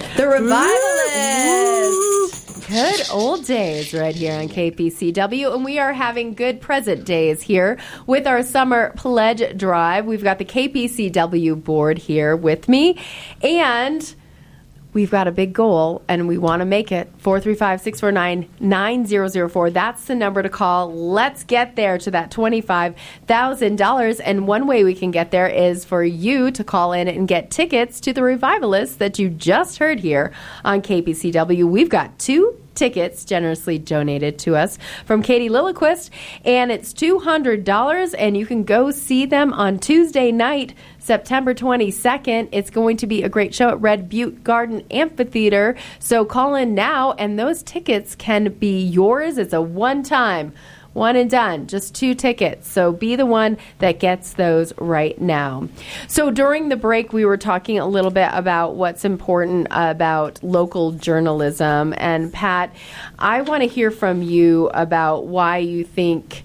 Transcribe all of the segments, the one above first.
The Revivalists. Good old days right here on KPCW, and we are having good present days here with our summer pledge drive. We've got the KPCW board here with me, and we've got a big goal, and we want to make it. 435-649-9004. That's the number to call. Let's get there to that $25,000. And one way we can get there is for you to call in and get tickets to the Revivalists that you just heard here on KPCW. We've got 2 tickets generously donated to us from Katie Lilliquist, and it's $200, and you can go see them on Tuesday night, September 22nd. It's going to be a great show at Red Butte Garden Amphitheater, so call in now, and those tickets can be yours. It's a one-time, one and done, just 2 tickets. So be the one that gets those right now. So during the break, we were talking a little bit about what's important about local journalism. And Pat, I want to hear from you about why you think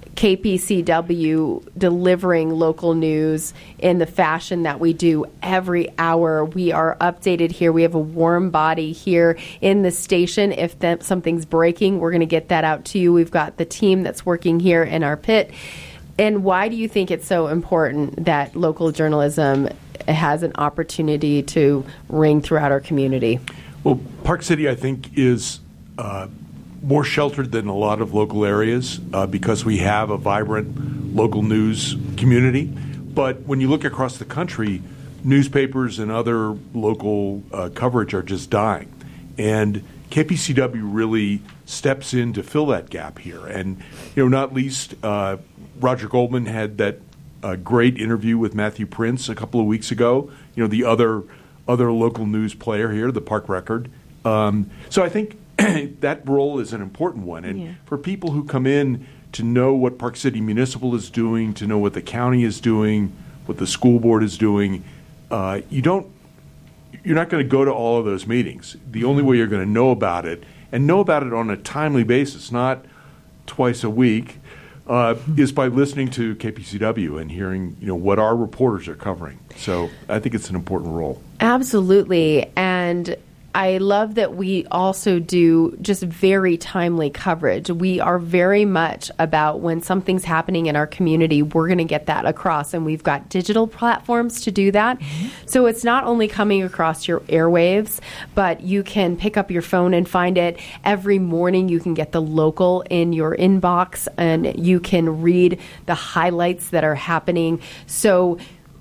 KPCW delivering local news in the fashion that we do every hour. We are updated here. We have a warm body here in the station. If something's breaking, we're going to get that out to you. We've got the team that's working here in our pit. And why do you think it's so important that local journalism has an opportunity to ring throughout our community? Well, Park City, I think, is more sheltered than a lot of local areas because we have a vibrant local news community. But when you look across the country, newspapers and other local coverage are just dying. And KPCW really steps in to fill that gap here. And, not least, Roger Goldman had that great interview with Matthew Prince a couple of weeks ago, the other local news player here, the Park Record. So I think that role is an important one. And for people who come in to know what Park City Municipal is doing, to know what the county is doing, what the school board is doing, you're not going to go to all of those meetings. The only way you're going to know about it, and know about it on a timely basis, not twice a week, is by listening to KPCW and hearing what our reporters are covering. So I think it's an important role. Absolutely. And I love that we also do just very timely coverage. We are very much about when something's happening in our community, we're going to get that across. And we've got digital platforms to do that. Mm-hmm. So it's not only coming across your airwaves, but you can pick up your phone and find it. Every morning you can get the local in your inbox, and you can read the highlights that are happening. So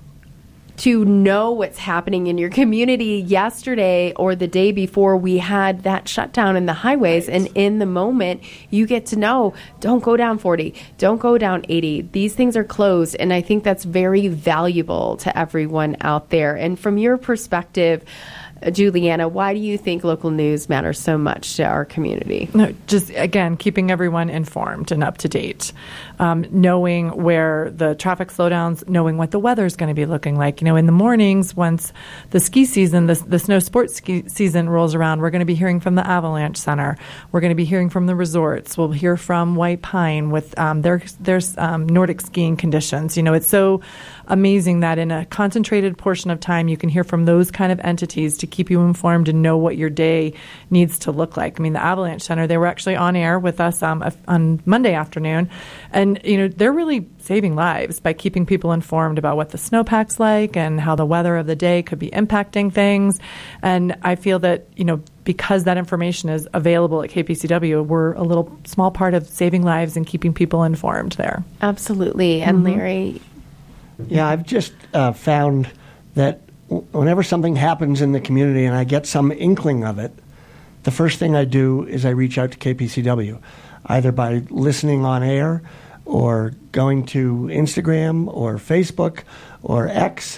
to know what's happening in your community, yesterday or the day before, we had that shutdown in the highways. Right. And in the moment, you get to know, don't go down 40, don't go down 80. These things are closed. And I think that's very valuable to everyone out there. And from your perspective, Juliana, why do you think local news matters so much to our community? No, just, again, keeping everyone informed and up to date. Knowing where the traffic slowdowns, knowing what the weather is going to be looking like. In the mornings, once the ski season, the snow sports ski season rolls around, we're going to be hearing from the Avalanche Center. We're going to be hearing from the resorts. We'll hear from White Pine with their Nordic skiing conditions. It's so amazing that in a concentrated portion of time, you can hear from those kind of entities to keep you informed and know what your day needs to look like. The Avalanche Center, they were actually on air with us on Monday afternoon, and they're really saving lives by keeping people informed about what the snowpack's like and how the weather of the day could be impacting things. And I feel that, because that information is available at KPCW, we're a little small part of saving lives and keeping people informed there. Absolutely. And Larry? Yeah, I've just found that whenever something happens in the community and I get some inkling of it, the first thing I do is I reach out to KPCW, either by listening on air or going to Instagram or Facebook or X,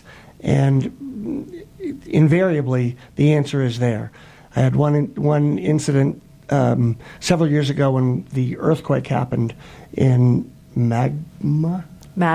and invariably the answer is there. I had one incident several years ago when the earthquake happened in Magna.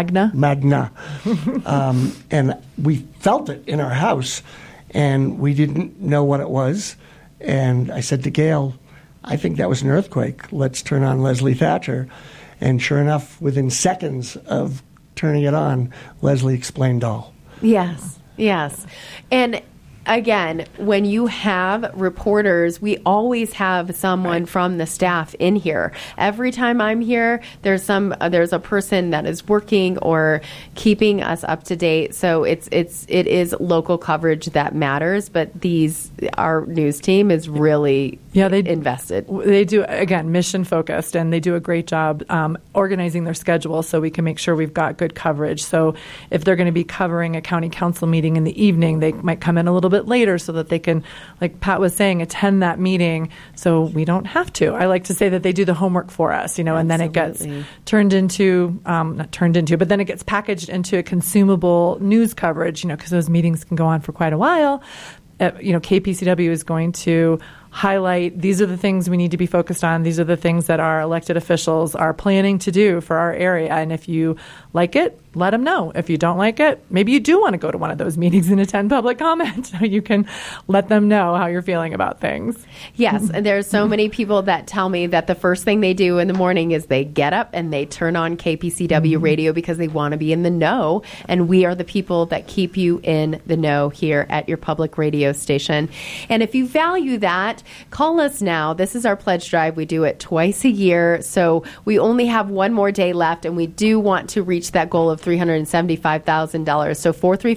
And we felt it in our house, and we didn't know what it was. And I said to Gail, I think that was an earthquake. Let's turn on Leslie Thatcher. And sure enough, within seconds of turning it on, Leslie explained all. Yes. And again, when you have reporters, we always have someone from the staff in here. Every time I'm here, there's a person that is working or keeping us up to date. So it is local coverage that matters, but our news team is really invested. They do, again, mission focused, and they do a great job organizing their schedule so we can make sure we've got good coverage. So if they're going to be covering a county council meeting in the evening, they might come in a little bit later so that they can, like Pat was saying, attend that meeting so we don't have to. I like to say that they do the homework for us, and then it gets turned into, not turned into, but then it gets packaged into a consumable news coverage, because those meetings can go on for quite a while. KPCW is going to highlight, these are the things we need to be focused on. These are the things that our elected officials are planning to do for our area. And if you like it, let them know. If you don't like it, maybe you do want to go to one of those meetings and attend public comment. So you can let them know how you're feeling about things. Yes, and there's so many people that tell me that the first thing they do in the morning is they get up and they turn on KPCW radio because they want to be in the know. And we are the people that keep you in the know here at your public radio station. And if you value that, call us now. This is our pledge drive. We do it twice a year. So we only have one more day left, and we do want to reach that goal of $375,000. So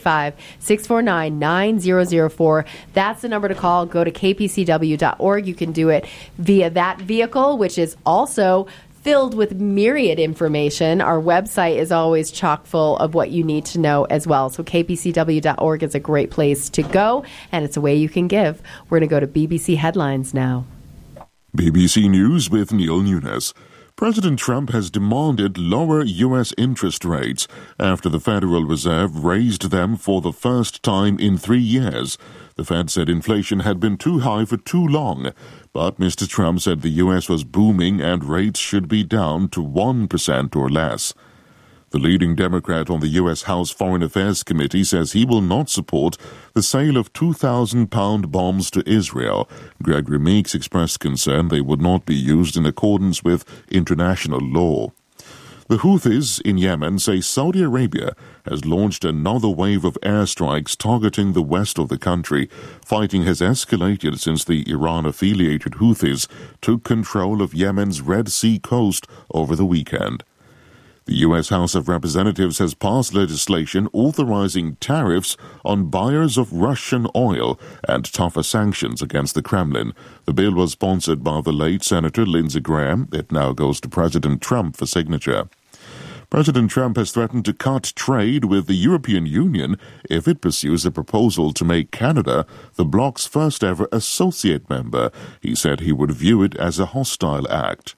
435-649-9004. That's the number to call. Go to kpcw.org. You can do it via that vehicle, which is also filled with myriad information. Our website is always chock full of what you need to know as well. So kpcw.org is a great place to go, and it's a way you can give. We're going to go to BBC Headlines now. BBC News with Neil Nunes. President Trump has demanded lower U.S. interest rates after the Federal Reserve raised them for the first time in 3 years. The Fed said inflation had been too high for too long, but Mr. Trump said the U.S. was booming and rates should be down to 1% or less. The leading Democrat on the U.S. House Foreign Affairs Committee says he will not support the sale of 2,000-pound bombs to Israel. Gregory Meeks expressed concern they would not be used in accordance with international law. The Houthis in Yemen say Saudi Arabia has launched another wave of airstrikes targeting the west of the country. Fighting has escalated since the Iran-affiliated Houthis took control of Yemen's Red Sea coast over the weekend. The U.S. House of Representatives has passed legislation authorizing tariffs on buyers of Russian oil and tougher sanctions against the Kremlin. The bill was sponsored by the late Senator Lindsey Graham. It now goes to President Trump for signature. President Trump has threatened to cut trade with the European Union if it pursues a proposal to make Canada the bloc's first-ever associate member. He said he would view it as a hostile act.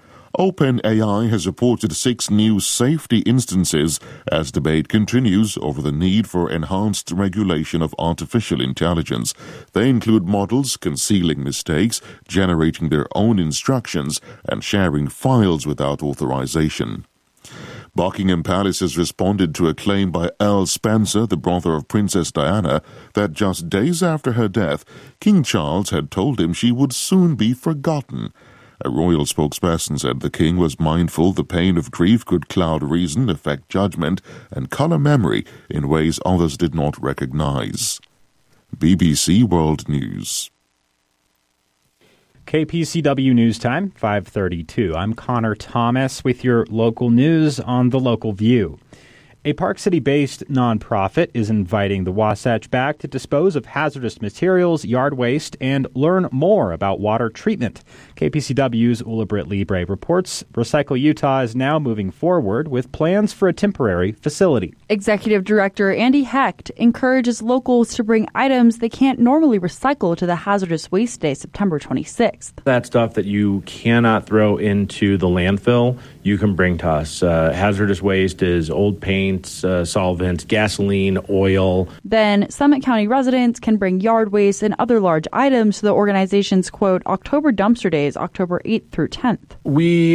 OpenAI has reported 6 new safety instances as debate continues over the need for enhanced regulation of artificial intelligence. They include models concealing mistakes, generating their own instructions, and sharing files without authorization. Buckingham Palace has responded to a claim by Earl Spencer, the brother of Princess Diana, that just days after her death, King Charles had told him she would soon be forgotten. A royal spokesperson said the king was mindful the pain of grief could cloud reason, affect judgment, and color memory in ways others did not recognize. BBC World News. KPCW News Time, 5:32. I'm Connor Thomas with your local news on The Local View. A Park City-based nonprofit is inviting the Wasatch back to dispose of hazardous materials, yard waste, and learn more about water treatment. KPCW's Ula Britt Libre reports Recycle Utah is now moving forward with plans for a temporary facility. Executive Director Andy Hecht encourages locals to bring items they can't normally recycle to the Hazardous Waste Day, September 26th. That stuff that you cannot throw into the landfill, you can bring to us. Hazardous waste is old paints, solvents, gasoline, oil. Then Summit County residents can bring yard waste and other large items to the organization's, quote, October Dumpster Days, October 8th through 10th. We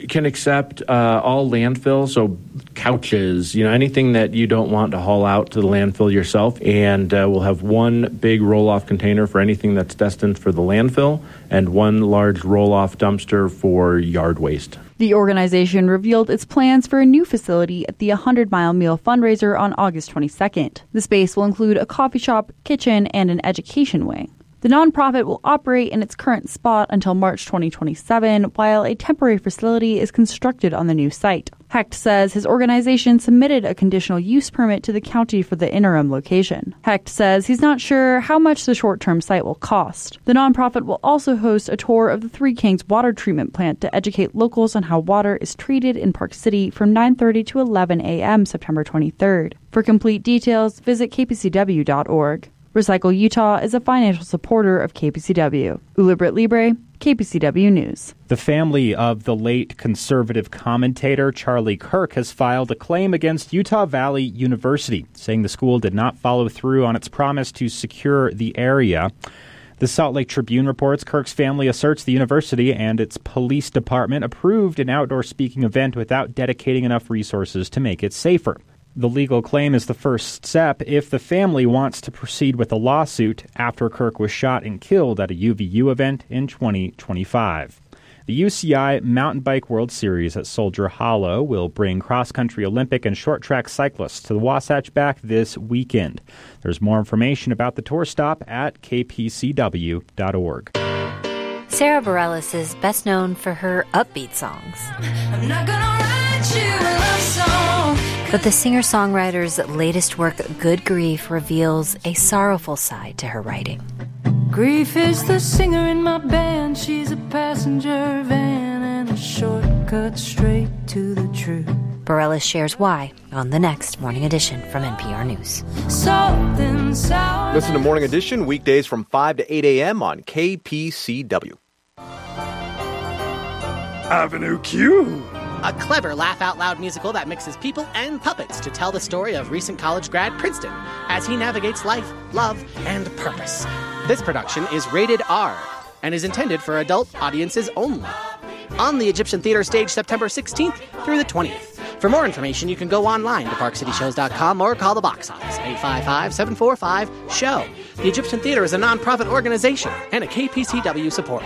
can accept all landfill, so couches, anything that you don't want to haul out to the landfill yourself. And we'll have one big roll-off container for anything that's destined for the landfill and one large roll-off dumpster for yard waste. The organization revealed its plans for a new facility at the 100-Mile Meal fundraiser on August 22nd. The space will include a coffee shop, kitchen, and an education wing. The nonprofit will operate in its current spot until March 2027, while a temporary facility is constructed on the new site. Hecht says his organization submitted a conditional use permit to the county for the interim location. Hecht says he's not sure how much the short-term site will cost. The nonprofit will also host a tour of the Three Kings water treatment plant to educate locals on how water is treated in Park City from 9:30 to 11 a.m. September 23rd. For complete details, visit kpcw.org. Recycle Utah is a financial supporter of KPCW. Ula Britt Libre, KPCW News. The family of the late conservative commentator Charlie Kirk has filed a claim against Utah Valley University, saying the school did not follow through on its promise to secure the area. The Salt Lake Tribune reports Kirk's family asserts the university and its police department approved an outdoor speaking event without dedicating enough resources to make it safer. The legal claim is the first step if the family wants to proceed with a lawsuit after Kirk was shot and killed at a UVU event in 2025. The UCI Mountain Bike World Series at Soldier Hollow will bring cross-country Olympic and short-track cyclists to the Wasatch back this weekend. There's more information about the tour stop at kpcw.org. Sarah Bareilles is best known for her upbeat songs. I'm not gonna write you a love song. But the singer-songwriter's latest work, Good Grief, reveals a sorrowful side to her writing. Grief is the singer in my band. She's a passenger van and a shortcut straight to the truth. Bareilles shares why on the next Morning Edition from NPR News. Listen to Morning Edition weekdays from 5 to 8 a.m. on KPCW. Avenue Q. A clever laugh-out-loud musical that mixes people and puppets to tell the story of recent college grad Princeton as he navigates life, love, and purpose. This production is rated R and is intended for adult audiences only. On the Egyptian Theater stage September 16th through the 20th. For more information, you can go online to parkcityshows.com or call the box office, 855-745-SHOW. The Egyptian Theater is a nonprofit organization and a KPCW supporter.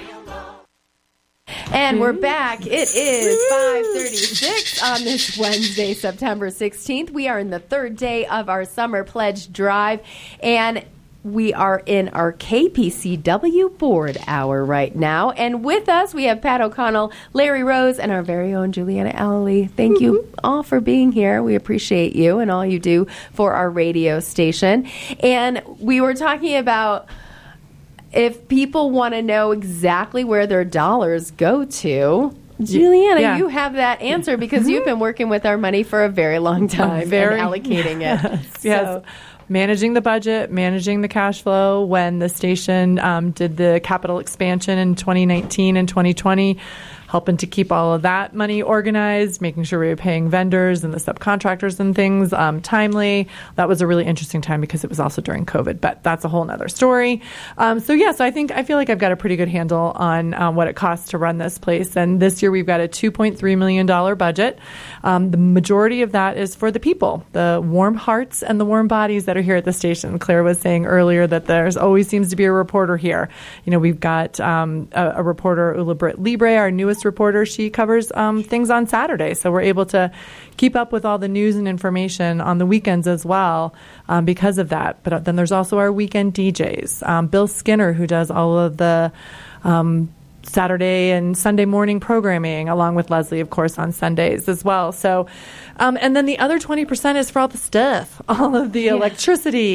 And we're back. It is 5:36 on this Wednesday, September 16th. We are in the third day of our Summer Pledge Drive, and we are in our KPCW Board Hour right now. And with us, we have Pat O'Connell, Larry Rose, and our very own Juliana Alley. Thank you all for being here. We appreciate you and all you do for our radio station. And we were talking about if people want to know exactly where their dollars go to, Juliana, you have that answer because you've been working with our money for a very long time and allocating it. Yes. Managing the budget, managing the cash flow. When the station did the capital expansion in 2019 and 2020, helping to keep all of that money organized, making sure we were paying vendors and the subcontractors and things timely. That was a really interesting time because it was also during COVID, but that's a whole nother story. So I feel like I've got a pretty good handle on what it costs to run this place. And this year we've got a $2.3 million budget. The majority of that is for the people, the warm hearts and the warm bodies that are here at the station. Claire was saying earlier that there's always seems to be a reporter here. We've got a reporter, Ula Britt Libre, our newest reporter. She covers things on Saturday, so we're able to keep up with all the news and information on the weekends as well because of that. But then there's also our weekend DJs. Bill Skinner, who does all of the Saturday and Sunday morning programming, along with Leslie, of course, on Sundays as well. So, and then the other 20% is for all the stuff, all of the electricity